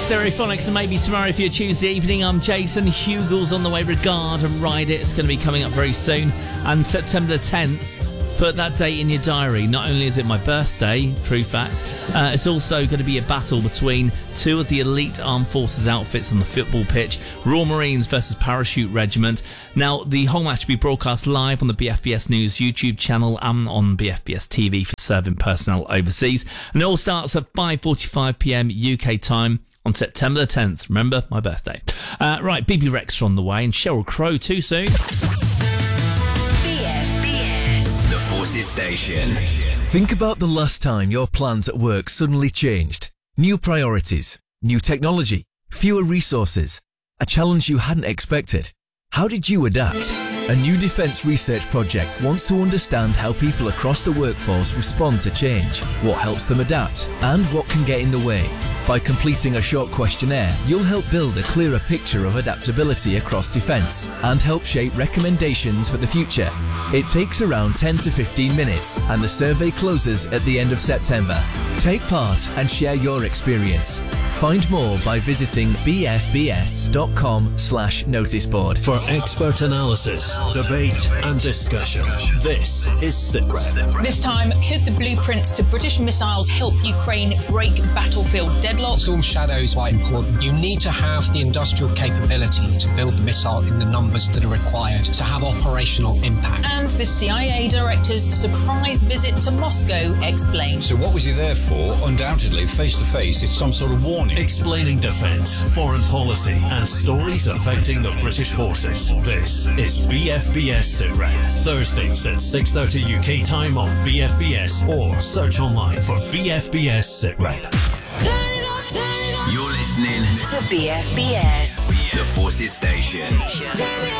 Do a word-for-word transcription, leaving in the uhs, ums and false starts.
Stereophonics, and maybe tomorrow for your Tuesday evening. I'm Jason. Hugel's on the way. Regard and Ride It. It's going to be coming up very soon. And September the tenth, put that date in your diary. Not only is it my birthday, true fact, uh, it's also going to be a battle between two of the elite armed forces outfits on the football pitch, Royal Marines versus Parachute Regiment. Now, the whole match will be broadcast live on the B F B S News YouTube channel and on B F B S T V for serving personnel overseas. And it all starts at five forty-five p m U K time on September the tenth. Remember, my birthday. Uh, right, B B Rex are on the way, and Sheryl Crow too soon. Forces Station. Think about the last time your plans at work suddenly changed. New priorities, new technology, fewer resources, a challenge you hadn't expected. How did you adapt? A new defence research project wants to understand how people across the workforce respond to change, what helps them adapt, and what can get in the way. By completing a short questionnaire, you'll help build a clearer picture of adaptability across defence and help shape recommendations for the future. It takes around ten to fifteen minutes, and the survey closes at the end of September. Take part and share your experience. Find more by visiting b f b s dot com slash noticeboard. For expert analysis, debate and discussion, this is SITREP. This time, could the blueprints to British missiles help Ukraine break battlefield deadlock? Storm Shadow is quite important. You need to have the industrial capability to build the missile in the numbers that are required to have operational impact. And the C I A director's surprise visit to Moscow explained. So what was he there for? Undoubtedly, face-to-face, it's some sort of warning. Explaining defence, foreign policy and stories affecting the British forces. This is B F B S SITREP. Thursdays at six thirty U K time on B F B S or search online for B F B S SITREP. You're listening to B F B S, the Forces Station. Station.